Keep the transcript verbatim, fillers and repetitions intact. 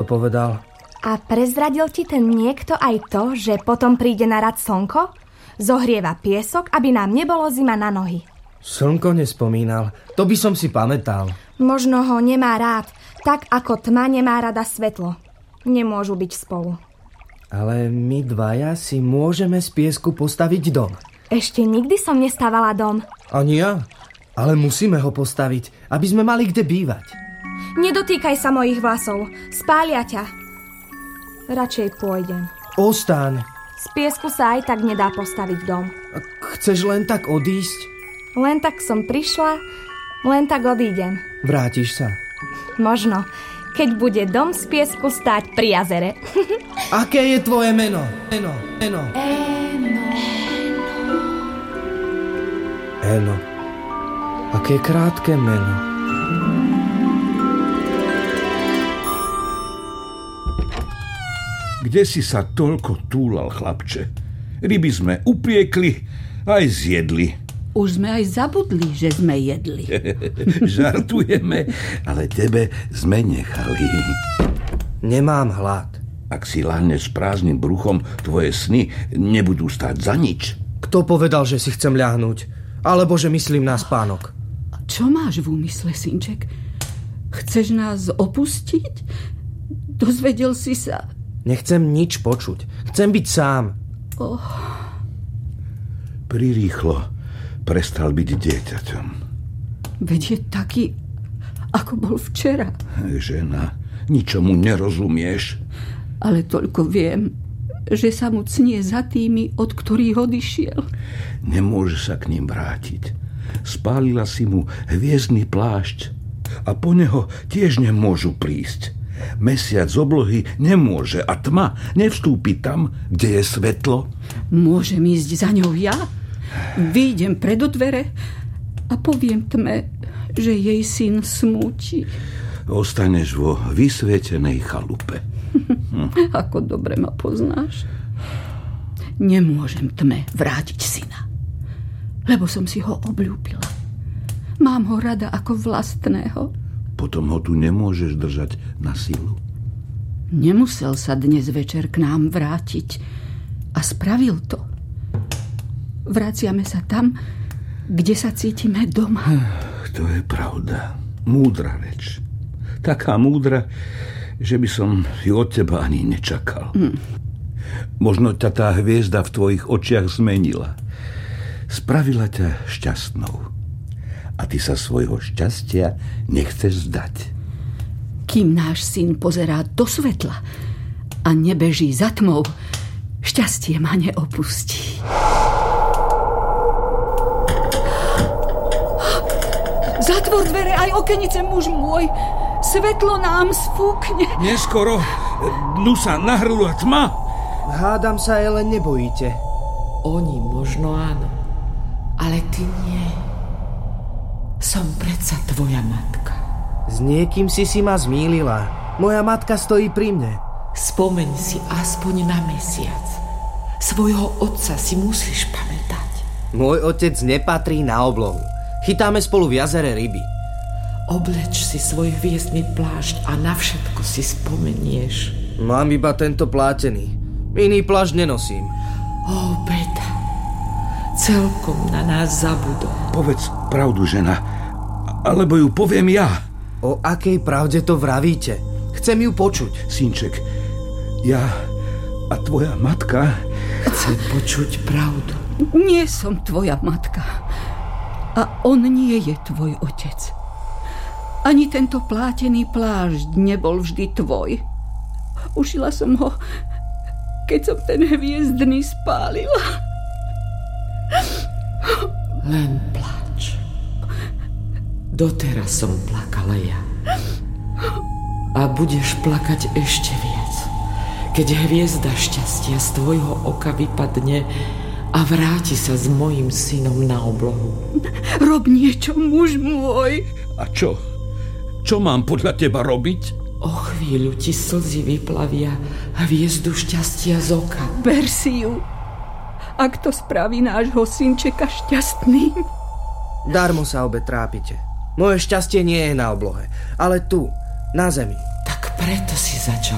povedal. A prezradil ti ten niekto aj to, že potom príde na rad slnko? Zohrieva piesok, aby nám nebolo zima na nohy. Slnko nespomínal. To by som si pamätal. Možno ho nemá rád, tak ako tma nemá rada svetlo. Nemôžu byť spolu. Ale my dvaja si môžeme z piesku postaviť dom. Ešte nikdy som nestávala dom. Ani ja. Ale musíme ho postaviť, aby sme mali kde bývať. Nedotýkaj sa mojich vlasov. Spália ťa. Radšej pôjdem. Ostaň. Z piesku sa aj tak nedá postaviť dom. Chceš len tak odísť? Len tak som prišla, len tak odídem. Vrátiš sa? Možno, keď bude dom z piesku stáť pri jazere. Aké je tvoje meno? Eno, Eno. Eno. Eno. Aké krátke meno. Kde si sa toľko túlal, chlapče? Ryby sme upiekli, aj zjedli. Už sme aj zabudli, že sme jedli. Žartujeme, ale tebe sme nechali. Nemám hlad. Ak si láhneš s prázdnym bruchom, tvoje sny nebudú stáť za nič. Kto povedal, že si chcem ľahnúť? Alebo že myslím na spánok? Čo máš v úmysle, synček? Chceš nás opustiť? Dozvedel si sa... Nechcem nič počuť. Chcem byť sám. Oh. Prirýchlo prestal byť dieťaťom. Veď je taký, ako bol včera. Žena, ničomu nerozumieš. Ale toľko viem, že sa mu cnie za tými, od ktorých odišiel. Nemôže sa k ním vrátiť. Spálila si mu hviezdny plášť a po neho tiež nemôžu prísť. Mesiac z oblohy nemôže a tma nevstúpi tam, kde je svetlo. Môžem ísť za ňou ja? Vyjdem pred dvere a poviem tme, že jej syn smúti. Ostaneš vo vysvietenej chalupe. Hm. Ako dobre ma poznáš. Nemôžem tme vrátiť syna, lebo som si ho obľúbila. Mám ho rada ako vlastného. Potom ho tu nemôžeš držať na silu. Nemusel sa dnes večer k nám vrátiť a spravil to. Vraciame sa tam, kde sa cítime doma. To je pravda. Múdra reč. Taká múdra, že by som ju od teba ani nečakal. Mm. Možno ťa tá hviezda v tvojich očiach zmenila. Spravila ťa šťastnou. A ty sa svojho šťastia nechceš zdať. Kým náš syn pozerá do svetla a nebeží za tmou, šťastie ma neopustí. Zatvor dvere aj okenice, muž môj. Svetlo nám sfúkne. Neskoro. Dnu sa nahrlula tma. Hádam sa, ale nebojíte. Oni možno áno, ale ty nie. Som predsa tvoja matka. S niekým si si ma zmýlila. Moja matka stojí pri mne. Spomeň si aspoň na mesiac. Svojho otca si musíš pamätať. Môj otec nepatrí na oblohu. Chytáme spolu v jazere ryby. Obleč si svoj hviezdny plášť a na všetko si spomenieš. Mám iba tento plátený. Iný plášť nenosím. Ó, beda. Celkom na nás zabudol. Povedz pravdu, žena, alebo ju poviem ja. O akej pravde to vravíte? Chcem ju počuť. Synček, ja a tvoja matka... Chcem počuť pravdu. Nie som tvoja matka. A on nie je tvoj otec. Ani tento plátený plášť nebol vždy tvoj. Ušila som ho, keď som ten hviezdny spálila. Len plač. Doteraz som plakala ja. A budeš plakať ešte viac, keď hviezda šťastia z tvojho oka vypadne a vráti sa s mojím synom na oblohu. Rob niečo, muž môj. A čo? Čo mám podľa teba robiť? O chvíľu ti slzy vyplavia hviezdu šťastia z oka. Ber si ju. Ak to spraví nášho synčeka šťastným. Darmo sa obe trápite. Moje šťastie nie je na oblohe, ale tu, na zemi. Tak preto si začal